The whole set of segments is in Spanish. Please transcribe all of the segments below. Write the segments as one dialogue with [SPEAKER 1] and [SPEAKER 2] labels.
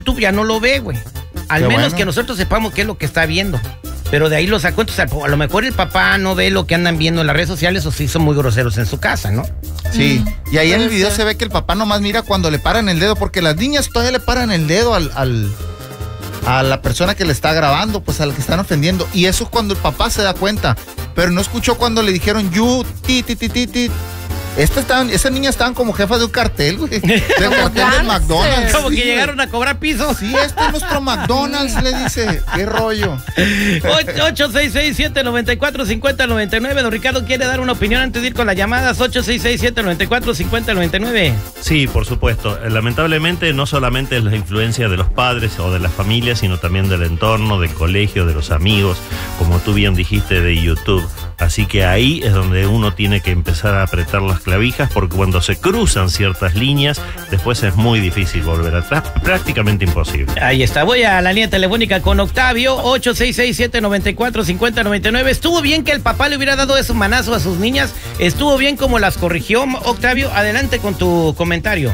[SPEAKER 1] YouTube ya no lo ve, güey. Al menos que nosotros sepamos qué es lo que está viendo. Pero de ahí lo sacó, entonces a lo mejor el papá no ve lo que andan viendo en las redes sociales o sí son muy groseros en su casa, ¿no?
[SPEAKER 2] Sí, y ahí en el video se ve que el papá nomás mira cuando le paran el dedo, porque las niñas todavía le paran el dedo a la persona que le está grabando, pues al que están ofendiendo. Y eso es cuando el papá se da cuenta. Pero no escuchó cuando le dijeron ti. Esas niñas estaban como jefas de un cartel, güey. Del cartel del McDonald's.
[SPEAKER 1] Como que llegaron a cobrar piso.
[SPEAKER 2] Sí, este es nuestro McDonald's, le dice. Qué rollo.
[SPEAKER 1] 866-794-5099. Don Ricardo quiere dar una opinión antes de ir con las llamadas. 866-794-5099.
[SPEAKER 3] Sí, por supuesto. Lamentablemente no solamente es la influencia de los padres o de las familias, sino también del entorno, del colegio, de los amigos, como tú bien dijiste, de YouTube. Así que ahí es donde uno tiene que empezar a apretar las clavijas, porque cuando se cruzan ciertas líneas, después es muy difícil volver atrás, prácticamente imposible.
[SPEAKER 1] Ahí está, voy a la línea telefónica con Octavio, 866-794-5099. ¿Estuvo bien que el papá le hubiera dado esos manazos a sus niñas? ¿Estuvo bien como las corrigió, Octavio? Adelante con tu comentario.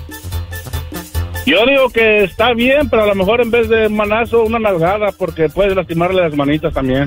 [SPEAKER 4] Yo digo que está bien, pero a lo mejor en vez de manazo, una nalgada, porque puedes lastimarle las manitas también.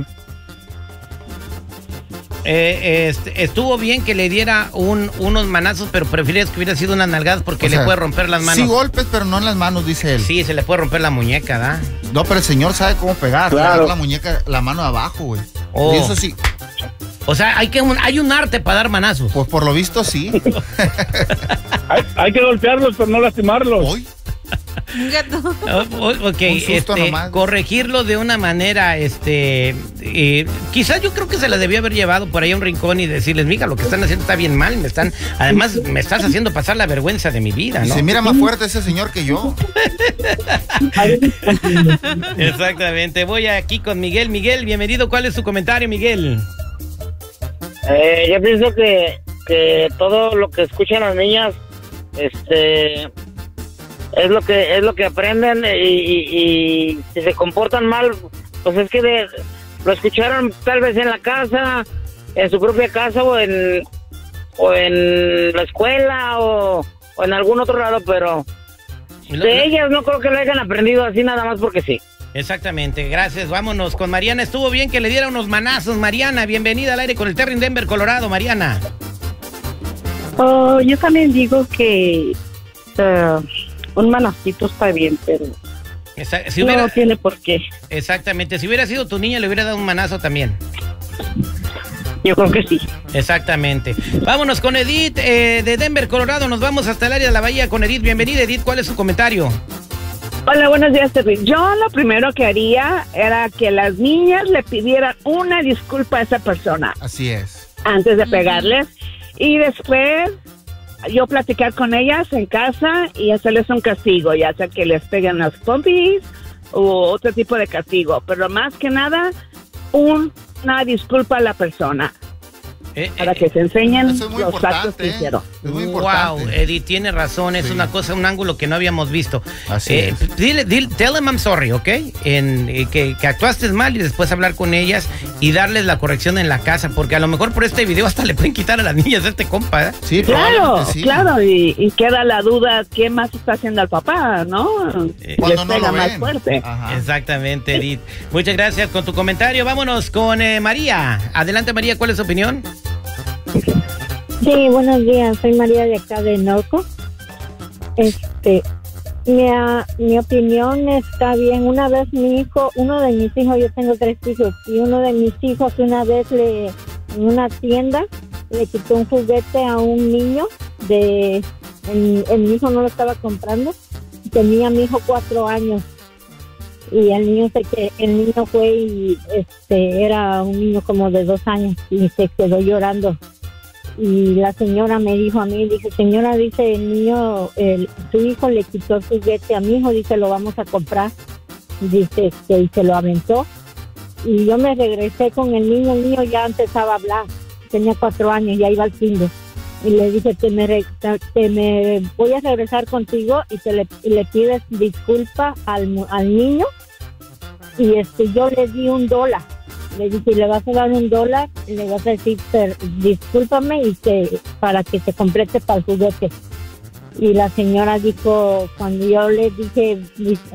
[SPEAKER 1] Estuvo bien que le diera unos manazos, pero prefieres que hubiera sido unas nalgadas porque le puede romper las manos.
[SPEAKER 2] Sí, golpes, pero no en las manos, dice él.
[SPEAKER 1] Sí, se le puede romper la muñeca, ¿da?
[SPEAKER 2] No, pero el señor sabe cómo pegar.
[SPEAKER 4] Claro.
[SPEAKER 2] La muñeca, la mano de abajo, güey.
[SPEAKER 1] Oh.
[SPEAKER 2] Y eso sí.
[SPEAKER 1] O sea, hay un arte para dar manazos.
[SPEAKER 2] Pues por lo visto sí.
[SPEAKER 4] hay que golpearlos, pero no lastimarlos.
[SPEAKER 2] Hoy.
[SPEAKER 1] Ok,
[SPEAKER 2] nomás.
[SPEAKER 1] corregirlo de una manera, quizás yo creo que se la debió haber llevado por ahí a un rincón y decirles, mija, lo que están haciendo está bien mal, además me estás haciendo pasar la vergüenza de mi vida, ¿no?
[SPEAKER 2] Se mira más fuerte ese señor que yo.
[SPEAKER 1] Exactamente, voy aquí con Miguel. Miguel, bienvenido, ¿cuál es su comentario, Miguel?
[SPEAKER 5] Yo pienso que todo lo que escuchan las niñas, es lo que aprenden y si se comportan mal, pues es que lo escucharon tal vez en la casa, en su propia casa o en la escuela o en algún otro lado, pero de ellas no creo que lo hayan aprendido así nada más porque sí.
[SPEAKER 1] Exactamente, gracias. Vámonos con Mariana. Estuvo bien que le diera unos manazos. Mariana, bienvenida al aire con el Terry en Denver, Colorado. Mariana.
[SPEAKER 6] Yo también digo que un manacito está bien, pero no tiene por qué.
[SPEAKER 1] Exactamente, si hubiera sido tu niña le hubiera dado un manazo también.
[SPEAKER 6] Yo creo que sí.
[SPEAKER 1] Exactamente. Vámonos con Edith de Denver, Colorado. Nos vamos hasta el área de la bahía con Edith. Bienvenida, Edith. ¿Cuál es su comentario?
[SPEAKER 6] Hola, buenos días, Terry. Yo lo primero que haría era que las niñas le pidieran una disculpa a esa persona.
[SPEAKER 2] Así es.
[SPEAKER 6] Antes de pegarles. Y después yo platicar con ellas en casa y hacerles un castigo, ya sea que les peguen las pompis o otro tipo de castigo. Pero más que nada, una disculpa a la persona. Para que se enseñen los actos que hicieron.
[SPEAKER 2] Es muy importante.
[SPEAKER 1] Wow, Eddie tiene razón, es una cosa, un ángulo que no habíamos visto.
[SPEAKER 2] Así es.
[SPEAKER 1] Tell them I'm sorry, ¿ok? Que actuaste mal y después hablar con ellas y darles la corrección en la casa, porque a lo mejor por este video hasta le pueden quitar a las niñas de este compa, ¿eh?
[SPEAKER 6] Sí, claro, sí. Claro, y queda la duda, ¿qué más está haciendo el papá, no?
[SPEAKER 2] Cuando no lo
[SPEAKER 6] más
[SPEAKER 2] ven.
[SPEAKER 6] fuerte.
[SPEAKER 1] Ajá. Exactamente, Edith. Muchas gracias con tu comentario. Vámonos con María. Adelante, María, ¿cuál es su opinión?
[SPEAKER 7] Sí, buenos días, soy María de acá de Norco. Mi opinión está bien. Una vez uno de mis hijos, yo tengo 3 hijos, y uno de mis hijos una vez en una tienda le quitó un juguete a un niño mi hijo no lo estaba comprando, tenía mi hijo 4 años. Y el niño fue y era un niño como de 2 años y se quedó llorando. Y la señora me dijo a mí, dice, señora, dice, el niño, su hijo le quitó el juguete a mi hijo, dice, lo vamos a comprar. Dice, y se lo aventó. Y yo me regresé con el niño ya empezaba a hablar, tenía 4 años, ya iba al kinder. Y le dije, te me voy a regresar contigo y le pides disculpa al niño. Y yo le di $1. Le dije, le vas a dar $1, le vas a decir, discúlpame para que se complete para el juguete. Y la señora dijo, cuando yo le dije,